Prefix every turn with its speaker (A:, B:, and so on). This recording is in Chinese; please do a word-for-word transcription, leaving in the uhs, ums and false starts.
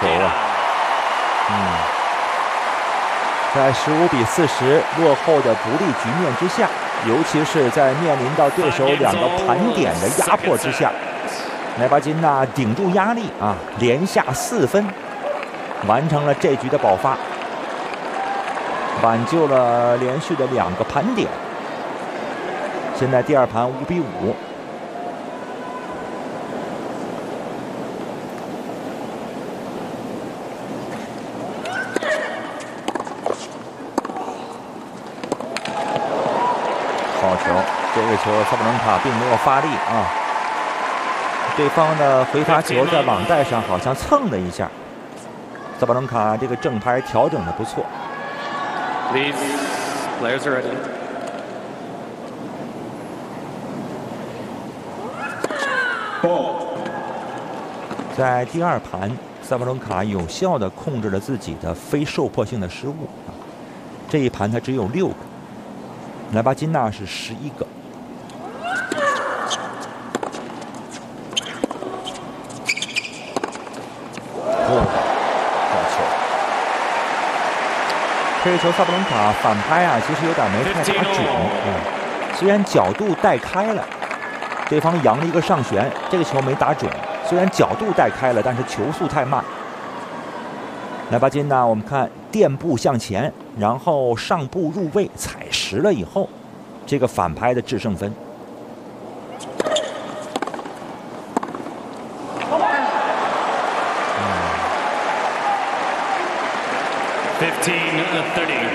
A: 球啊！嗯，在十五比四十落后的不利局面之下，尤其是在面临到对手两个盘点的压迫之下，莱巴金娜顶住压力啊，连下四分，完成了这局的爆发，挽救了连续的两个盘点。现在第二盘五比五。好球！这个球萨布伦卡并没有发力啊，对方的回发球在网带上好像蹭了一下。萨布伦卡这个正拍调整的不错。
B: Please, players are ready.
A: 在第二盘，萨布伦卡有效地控制了自己的非受迫性的失误啊。这一盘他只有六个。莱巴金娜是十一个。哦，好球！这个球萨布伦卡反拍啊，其实有点没太打准。嗯，虽然角度带开了，对方扬了一个上旋，这个球没打准。虽然角度带开了，但是球速太慢。莱巴金娜，我们看垫步向前，然后上步入位踩实了以后。这个反拍的制胜分，
B: fifteen thirty。